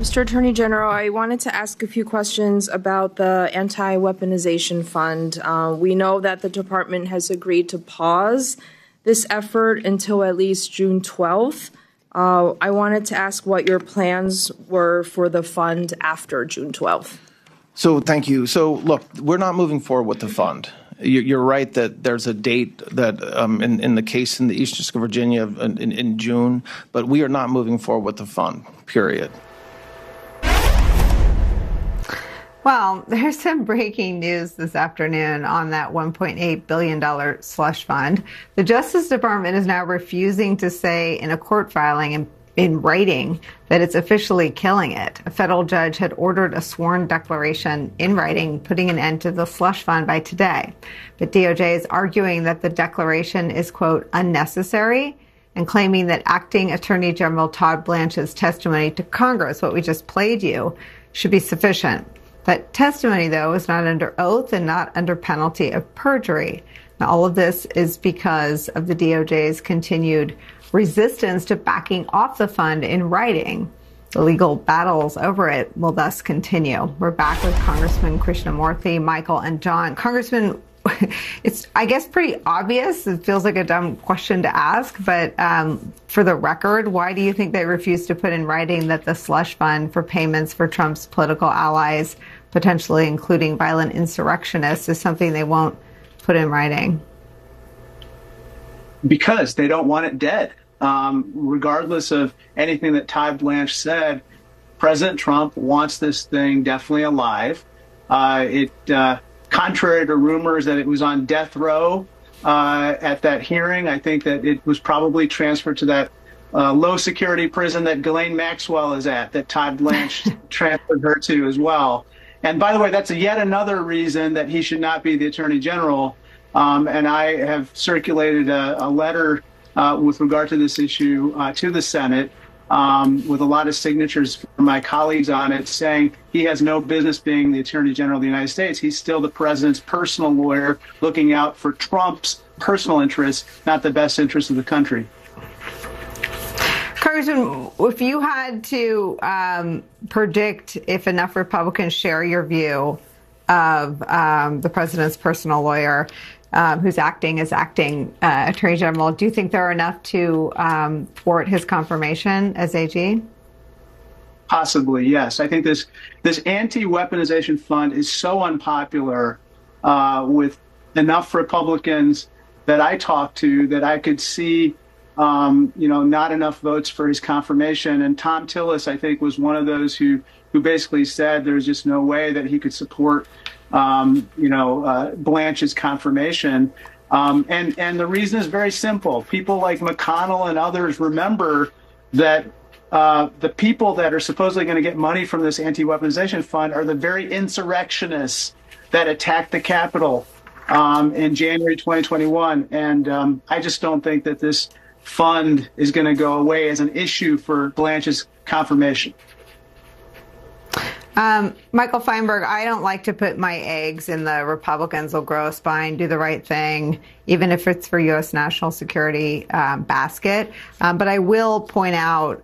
Mr. Attorney General, I wanted to ask a few questions about the anti-weaponization fund. We know that the department has agreed to pause this effort until at least June 12th. I wanted to ask what your plans were for the fund after June 12th. So thank you. So look, we're not moving forward with the fund. You're right that there's a date that in the case in the Eastern District of Virginia in June, but we are not moving forward with the fund, period. Well, there's some breaking news this afternoon on that $1.8 billion slush fund. The Justice Department is now refusing to say in a court filing in writing that it's officially killing it. A federal judge had ordered a sworn declaration in writing, putting an end to the slush fund by today. But DOJ is arguing that the declaration is, quote, unnecessary, and claiming that acting Attorney General Todd Blanche's testimony to Congress, what we just played you, should be sufficient. That testimony, though, is not under oath and not under penalty of perjury. Now, all of this is because of the DOJ's continued resistance to backing off the fund in writing. The legal battles over it will thus continue. We're back with Congressman Krishnamurthy, Michael, and John. Congressman, it's, I guess, pretty obvious. It feels like a dumb question to ask, but for the record, why do you think they refuse to put in writing that the slush fund for payments for Trump's political allies, potentially including violent insurrectionists, is something they won't put in writing? Because they don't want it dead. Regardless of anything that Todd Blanche said, President Trump wants this thing definitely alive. Contrary to rumors that it was on death row at that hearing, I think that it was probably transferred to that low security prison that Ghislaine Maxwell is at, that Todd Blanche transferred her to as well. And by the way, that's yet another reason that he should not be the Attorney General. And I have circulated a letter with regard to this issue to the Senate with a lot of signatures from my colleagues on it, saying he has no business being the Attorney General of the United States. He's still the president's personal lawyer, looking out for Trump's personal interests, not the best interests of the country. Congressman, if you had to predict if enough Republicans share your view of the president's personal lawyer, who's acting as acting Attorney General, do you think there are enough to thwart his confirmation as AG? Possibly, yes. I think this anti-weaponization fund is so unpopular with enough Republicans that I talked to that I could see, not enough votes for his confirmation. And Tom Tillis, I think, was one of those who basically said there's just no way that he could support Blanche's confirmation. And the reason is very simple. People like McConnell and others remember that the people that are supposedly going to get money from this anti-weaponization fund are the very insurrectionists that attacked the Capitol in January 2021. And I just don't think that this fund is going to go away as an issue for Blanche's confirmation. Michael Feinberg, I don't like to put my eggs in the Republicans will grow a spine, do the right thing, even if it's for U.S. national security basket. But I will point out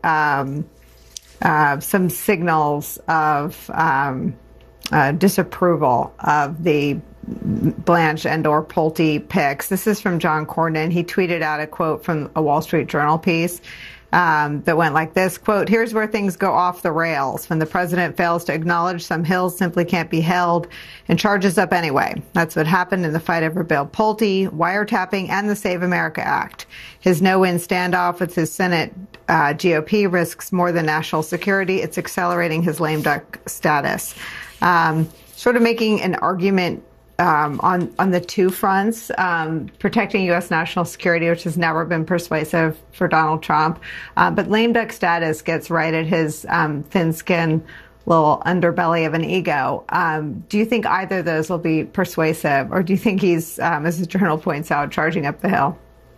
some signals of disapproval of the Blanche and or Pulte picks. This is from John Cornyn. He tweeted out a quote from a Wall Street Journal piece that went like this, quote, "Here's where things go off the rails. When the president fails to acknowledge some hills simply can't be held and charges up anyway. That's what happened in the fight over Bill Pulte, wiretapping, and the Save America Act. His no-win standoff with his Senate GOP risks more than national security. It's accelerating his lame duck status." Sort of making an argument on the two fronts, protecting U.S. national security, which has never been persuasive for Donald Trump. But lame duck status gets right at his thin-skinned little underbelly of an ego. Do you think either of those will be persuasive, or do you think he's, as the Journal points out, charging up the hill?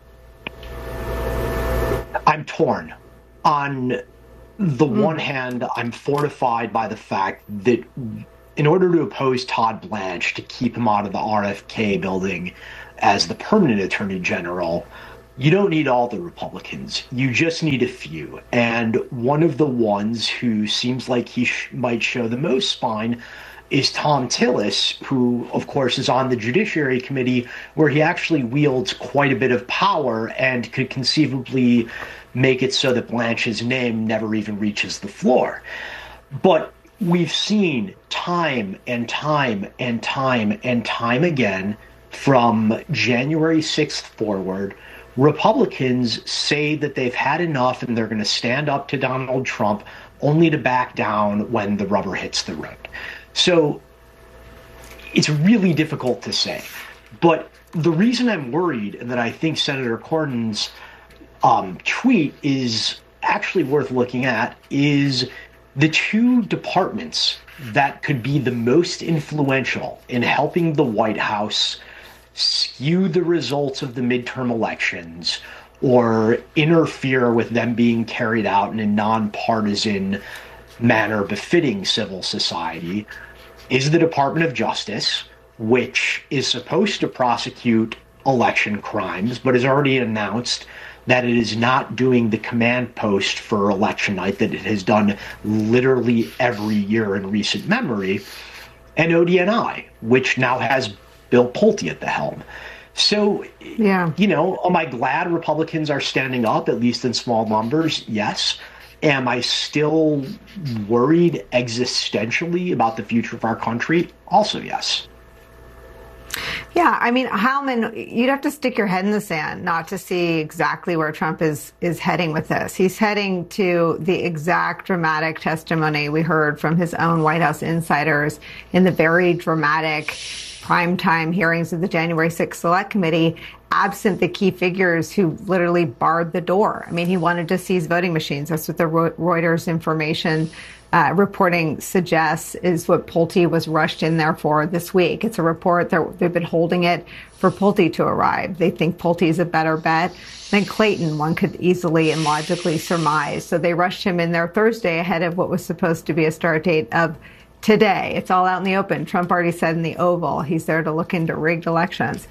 I'm torn. On the one hand, I'm fortified by the fact that in order to oppose Todd Blanche, to keep him out of the RFK building as the permanent attorney general, you don't need all the Republicans. You just need a few. And one of the ones who seems like he might show the most spine is Thom Tillis, who, of course, is on the Judiciary Committee, where he actually wields quite a bit of power and could conceivably make it so that Blanche's name never even reaches the floor. But we've seen time and time and time and time again from January 6th forward, Republicans say that they've had enough and they're going to stand up to Donald Trump only to back down when the rubber hits the road. So it's really difficult to say. But the reason I'm worried and that I think Senator Cornyn's tweet is actually worth looking at is the two departments that could be the most influential in helping the White House skew the results of the midterm elections or interfere with them being carried out in a nonpartisan manner befitting civil society is the Department of Justice, which is supposed to prosecute election crimes, but has already announced that it is not doing the command post for election night that it has done literally every year in recent memory, and ODNI, which now has Bill Pulte at the helm. So, yeah, am I glad Republicans are standing up, at least in small numbers? Yes. Am I still worried existentially about the future of our country? Also, yes. Yeah, I mean, Heilman, you'd have to stick your head in the sand not to see exactly where Trump is heading with this. He's heading to the exact dramatic testimony we heard from his own White House insiders in the very dramatic primetime hearings of the January 6th Select Committee, absent the key figures who literally barred the door. I mean, he wanted to seize voting machines. That's what the Reuters information reporting suggests is what Pulte was rushed in there for this week. It's a report that they've been holding it for Pulte to arrive. They think Pulte is a better bet than Clayton, one could easily and logically surmise. So they rushed him in there Thursday ahead of what was supposed to be a start date of today. It's all out in the open. Trump already said in the Oval he's there to look into rigged elections.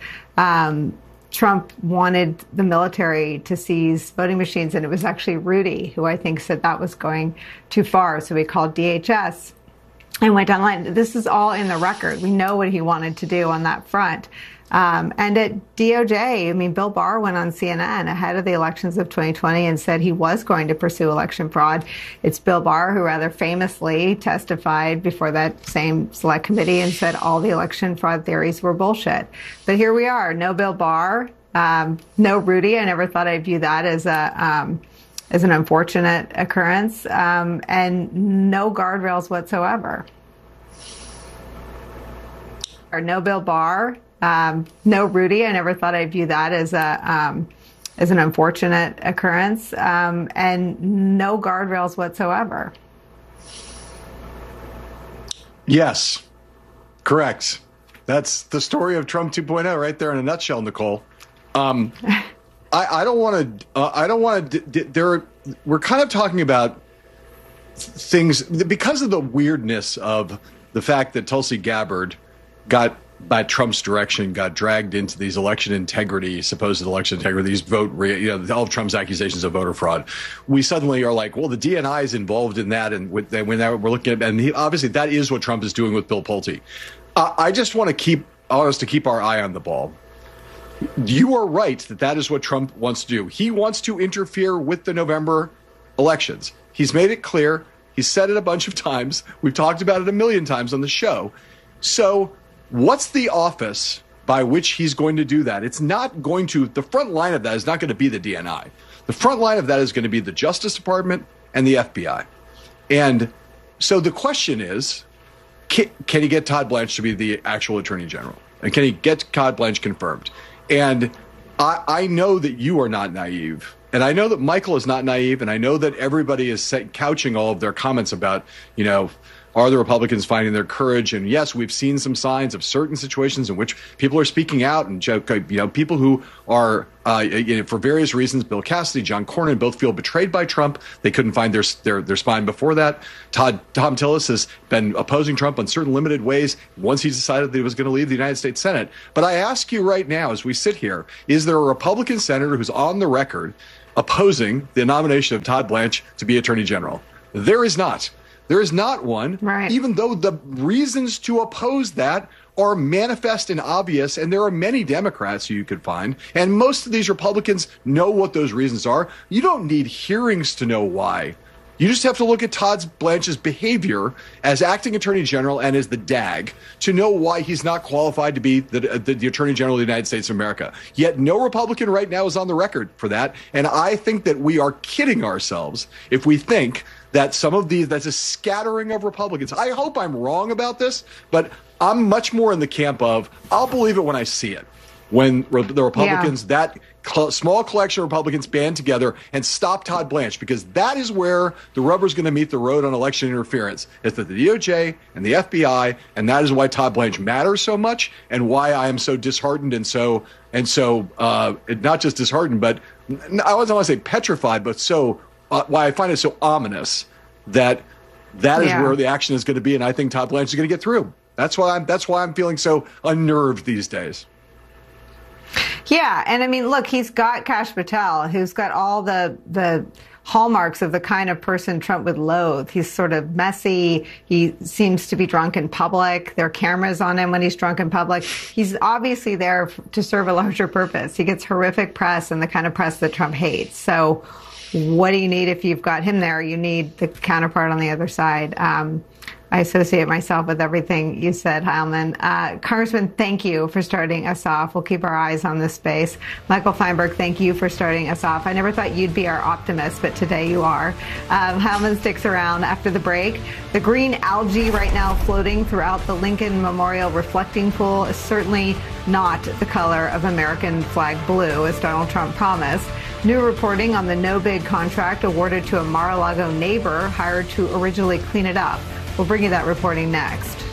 Trump wanted the military to seize voting machines, and it was actually Rudy who I think said that was going too far. So he called DHS and went online. This is all in the record. We know what he wanted to do on that front. And at DOJ, I mean, Bill Barr went on CNN ahead of the elections of 2020 and said he was going to pursue election fraud. It's Bill Barr who rather famously testified before that same select committee and said all the election fraud theories were bullshit. But here we are, no Bill Barr, no Rudy. I never thought I'd view that as an unfortunate occurrence, and no guardrails whatsoever. Or no Bill Barr. No Rudy. I never thought I'd view that as an unfortunate occurrence, and no guardrails whatsoever. Yes, correct. That's the story of Trump 2.0 right there in a nutshell, Nicole. I don't want to. We're kind of talking about things because of the weirdness of the fact that Tulsi Gabbard got, by Trump's direction, got dragged into these supposed election integrity, these all of Trump's accusations of voter fraud. We suddenly are like, well, the DNI is involved in that, and when we're looking at, and obviously that is what Trump is doing with Bill Pulte. I just want to keep our eye on the ball. You are right that is what Trump wants to do. He wants to interfere with the November elections. He's made it clear. He's said it a bunch of times. We've talked about it a million times on the show. So what's the office by which he's going to do that? It's not going to, the front line of that is not going to be the DNI. The front line of that is going to be the Justice Department and the FBI. And so the question is, can he get Todd Blanche to be the actual Attorney General? And can he get Todd Blanche confirmed? And I know that you are not naive. And I know that Michael is not naive. And I know that everybody is couching all of their comments about, Are the Republicans finding their courage? And yes, we've seen some signs of certain situations in which people are speaking out, and people who are for various reasons. Bill Cassidy, John Cornyn, both feel betrayed by Trump. They couldn't find their spine before that. Tom Tillis has been opposing Trump in certain limited ways once he decided that he was going to leave the United States Senate. But I ask you right now, as we sit here, is there a Republican senator who's on the record opposing the nomination of Todd Blanche to be Attorney General? There is not. There is not one, right, even though the reasons to oppose that are manifest and obvious, and there are many Democrats you could find, and most of these Republicans know what those reasons are. You don't need hearings to know why. You just have to look at Todd Blanche's behavior as acting Attorney General and as the DAG to know why he's not qualified to be the Attorney General of the United States of America. Yet no Republican right now is on the record for that, and I think that we are kidding ourselves if we think that that's a scattering of Republicans. I hope I'm wrong about this, but I'm much more in the camp of I'll believe it when I see it. When the Republicans, that small collection of Republicans band together and stop Todd Blanche, because that is where the rubber's going to meet the road on election interference. It's that the DOJ and the FBI, and that is why Todd Blanche matters so much, and why I am so disheartened and so not just disheartened, but I wasn't want to say petrified, but so why I find it so ominous that is where the action is going to be, and I think Todd Blanche is going to get through. That's why I'm feeling so unnerved these days. Yeah, and I mean, look, he's got Kash Patel, who's got all the hallmarks of the kind of person Trump would loathe. He's sort of messy. He seems to be drunk in public. There are cameras on him when he's drunk in public. He's obviously there to serve a larger purpose. He gets horrific press, and the kind of press that Trump hates. So what do you need if you've got him there? You need the counterpart on the other side. I associate myself with everything you said, Heilman. Congressman, thank you for starting us off. We'll keep our eyes on this space. Michael Feinberg, thank you for starting us off. I never thought you'd be our optimist, but today you are. Heilman sticks around after the break. The green algae right now floating throughout the Lincoln Memorial reflecting pool is certainly not the color of American flag blue, as Donald Trump promised. New reporting on the no-bid contract awarded to a Mar-a-Lago neighbor hired to originally clean it up. We'll bring you that reporting next.